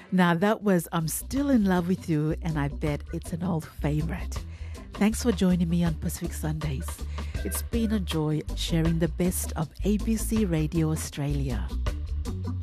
Now, that was I'm Still in Love with You, and I bet it's an old favorite. Thanks for joining me on Pacific Sundays. It's been a joy sharing the best of ABC Radio Australia.